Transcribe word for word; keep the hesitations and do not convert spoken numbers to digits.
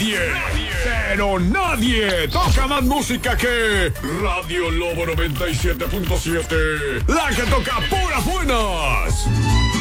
nadie, pero nadie toca más música que Radio Lobo noventa y siete punto siete. La que toca puras buenas.